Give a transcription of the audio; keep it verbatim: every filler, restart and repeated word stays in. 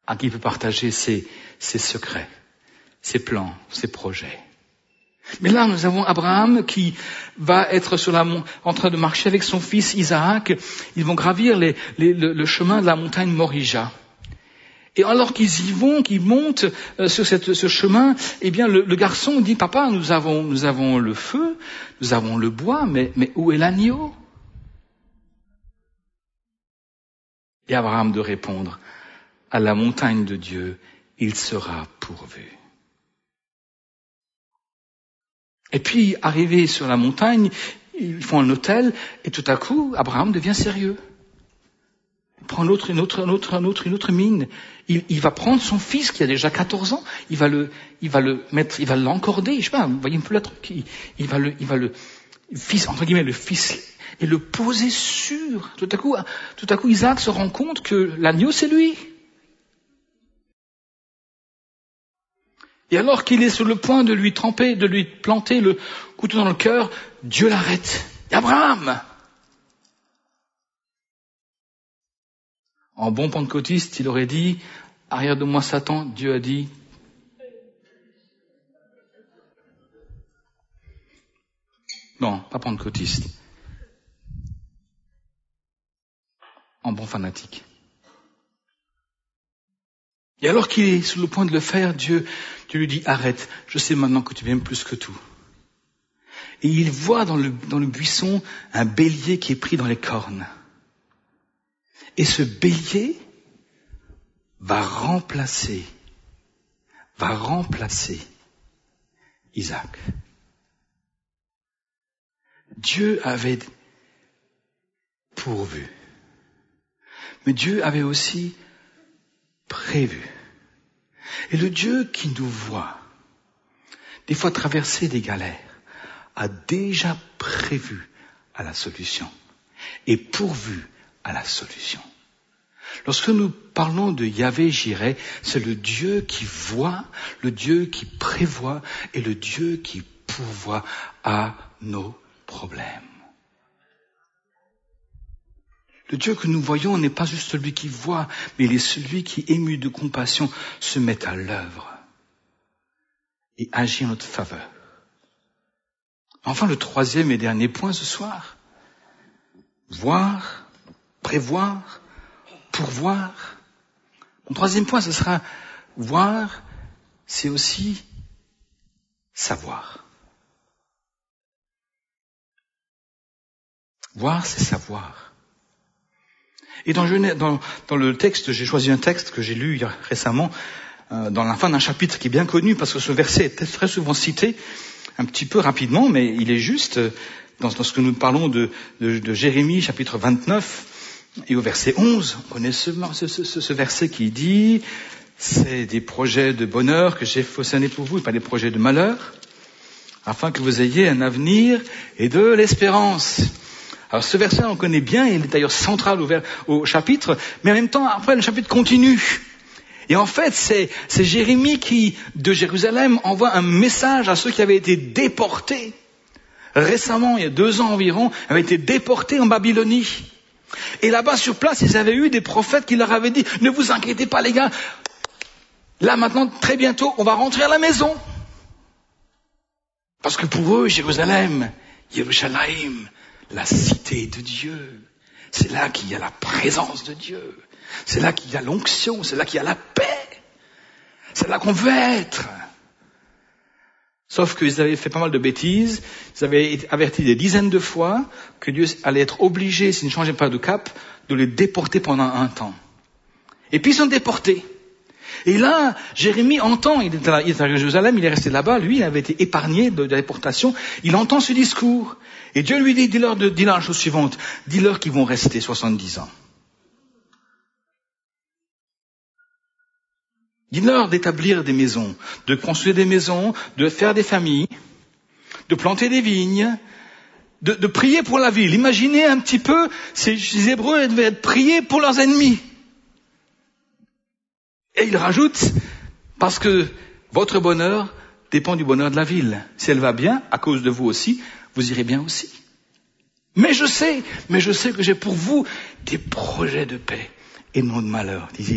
à qui il peut partager ses, ses secrets, ses plans, ses projets. Mais là, nous avons Abraham qui va être sur la, en train de marcher avec son fils Isaac. Ils vont gravir les, les, le, le chemin de la montagne Morija. Et alors qu'ils y vont, qu'ils montent euh, sur cette, ce chemin, eh bien, le, le garçon dit, papa, nous avons, nous avons le feu, nous avons le bois, mais, mais où est l'agneau? Et Abraham de répondre, à la montagne de Dieu, il sera pourvu. Et puis, arrivés sur la montagne, ils font un autel, et tout à coup, Abraham devient sérieux. Il prend une autre, une autre, une autre, une autre, une autre mine. Il, il va prendre son fils, qui a déjà quatorze ans, il va le, il va le mettre, il va l'encorder, je sais pas, vous voyez un peu le truc, il, il va le, il va le, fils, entre guillemets, le fils, et le poser sur. Tout à coup, tout à coup, Isaac se rend compte que l'agneau, c'est lui. Et alors qu'il est sur le point de lui tremper, de lui planter le couteau dans le cœur, Dieu l'arrête. Abraham! En bon pentecôtiste, il aurait dit, arrière de moi Satan, Dieu a dit, non, pas pentecôtiste. En bon fanatique. Et alors qu'il est sur le point de le faire, Dieu, Dieu lui dit, arrête, je sais maintenant que tu m'aimes plus que tout. Et il voit dans le, dans le buisson un bélier qui est pris dans les cornes. Et ce bélier va remplacer, va remplacer Isaac. Dieu avait pourvu. Mais Dieu avait aussi prévu. Et le Dieu qui nous voit, des fois traverser des galères, a déjà prévu à la solution et pourvu à la solution. Lorsque nous parlons de Yahvé Jireh, c'est le Dieu qui voit, le Dieu qui prévoit et le Dieu qui pourvoit à nos problèmes. Le Dieu que nous voyons n'est pas juste celui qui voit, mais il est celui qui, ému de compassion, se met à l'œuvre et agit en notre faveur. Enfin, le troisième et dernier point ce soir, voir, prévoir, pourvoir. Mon troisième point, ce sera voir, c'est aussi savoir. Voir, c'est savoir. Et dans, dans, dans le texte, j'ai choisi un texte que j'ai lu récemment, euh, dans la fin d'un chapitre qui est bien connu, parce que ce verset est très souvent cité, un petit peu rapidement, mais il est juste, dans, dans ce que nous parlons de, de, de Jérémie, chapitre vingt-neuf, et au verset onze, on connaît ce, ce, ce, ce verset qui dit, c'est des projets de bonheur que j'ai façonnés pour vous, et pas des projets de malheur, afin que vous ayez un avenir et de l'espérance. Alors ce verset, on le connaît bien, il est d'ailleurs central au, vers, au chapitre, mais en même temps, après, le chapitre continue. Et en fait, c'est, c'est Jérémie qui, de Jérusalem, envoie un message à ceux qui avaient été déportés. Récemment, il y a deux ans environ, avaient été déportés en Babylonie. Et là-bas, sur place, ils avaient eu des prophètes qui leur avaient dit, ne vous inquiétez pas les gars, là maintenant, très bientôt, on va rentrer à la maison. Parce que pour eux, Jérusalem, Yerushalayim, la cité de Dieu, c'est là qu'il y a la présence de Dieu, c'est là qu'il y a l'onction, c'est là qu'il y a la paix, c'est là qu'on veut être. Sauf qu'ils avaient fait pas mal de bêtises, ils avaient été avertis des dizaines de fois que Dieu allait être obligé, s'il ne changeait pas de cap, de les déporter pendant un temps. Et puis ils sont déportés. Et là, Jérémie entend, il est à, il est à Jérusalem, il est resté là-bas, lui, il avait été épargné de, de la déportation, il entend ce discours. Et Dieu lui dit, dis-leur, de, dis-leur la chose suivante, dis-leur qu'ils vont rester soixante-dix ans. Dis-leur d'établir des maisons, de construire des maisons, de faire des familles, de planter des vignes, de, de prier pour la ville. Imaginez un petit peu, ces, ces Hébreux devaient être priés pour leurs ennemis. Et il rajoute, parce que votre bonheur dépend du bonheur de la ville. Si elle va bien, à cause de vous aussi, vous irez bien aussi. Mais je sais, mais je sais que j'ai pour vous des projets de paix et non de malheur, dit